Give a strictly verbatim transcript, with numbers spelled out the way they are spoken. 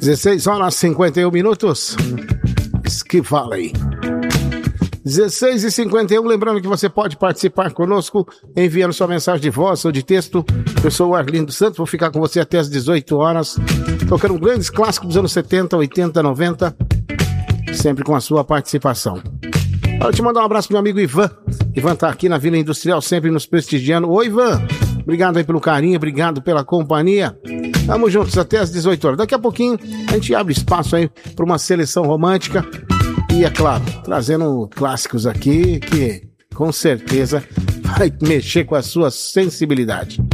dezesseis horas e cinquenta e um minutos. Que fala aí. dezesseis e cinquenta e um, lembrando que você pode participar conosco enviando sua mensagem de voz ou de texto. Eu sou o Arlindo Santos, vou ficar com você até as dezoito horas, tocando grandes clássicos dos anos setenta, oitenta, noventa, sempre com a sua participação. Quero te mandar um abraço pro meu amigo Ivan. Ivan tá aqui na Vila Industrial, sempre nos prestigiando. Oi, Ivan, obrigado aí pelo carinho, obrigado pela companhia. Tamo juntos até as dezoito horas. Daqui a pouquinho a gente abre espaço aí para uma seleção romântica. E é claro, trazendo clássicos aqui que com certeza vai mexer com a sua sensibilidade.